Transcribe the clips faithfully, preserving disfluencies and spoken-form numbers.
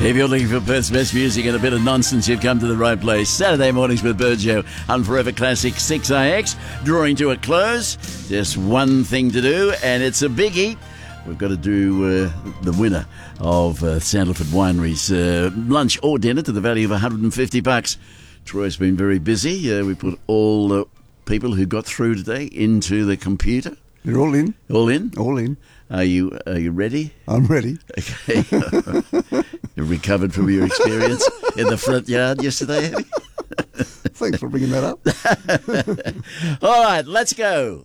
If you're looking for Perth's best music and a bit of nonsense, you've come to the right place. Saturday mornings with Burjo on Forever Classic six I X. Drawing to a close. Just one thing to do, and it's a biggie. We've got to do uh, the winner of uh, Sandalford Winery's uh, lunch or dinner to the value of one hundred fifty bucks. Troy's been very busy. Uh, we put all the people who got through today into the computer. You're all in? All in? All in. Are you Are you ready? I'm ready. Okay. You've recovered from your experience in the front yard yesterday, have you? Thanks for bringing that up. All right, let's go.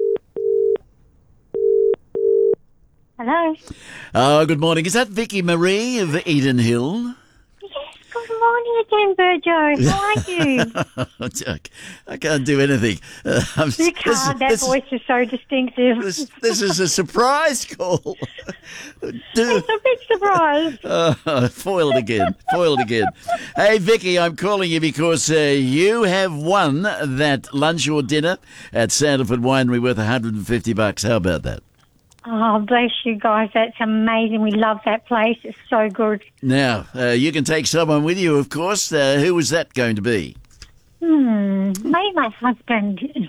Hello. Oh, good morning. Is that Vicky Marie of Eden Hill? Yes, good morning again, Burjo. How are you? I can't do anything. Uh, I'm, You can't. That this, voice is so distinctive. This, this is a surprise call. Do, It's a big surprise. uh, foiled again. Foiled again. Hey, Vicky, I'm calling you because uh, you have won that lunch or dinner at Sandalford Winery worth one hundred fifty bucks. How about that? Oh, bless you guys. That's amazing. We love that place. It's so good. Now, uh, you can take someone with you, of course. Uh, who was that going to be? Hmm. Maybe my husband.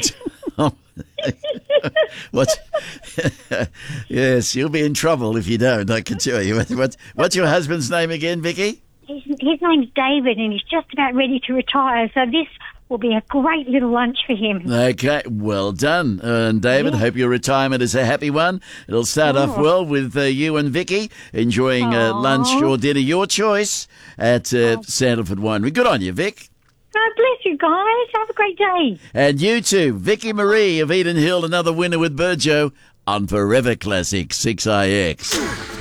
What? Yes, you'll be in trouble if you don't, I can tell you. What, what's your husband's name again, Vicky? His, his name's David, and he's just about ready to retire. So this will be a great little lunch for him. Okay, well done. Uh, and David, Yeah. hope your retirement is a happy one. It'll start Oh. off well with uh, you and Vicky enjoying uh, Aw. lunch or dinner, your choice, at uh, Sandalford Winery. Good on you, Vic. God bless you guys. Have a great day. And you too, Vicky Marie of Eden Hill, another winner with Burjo on Forever Classic six I X.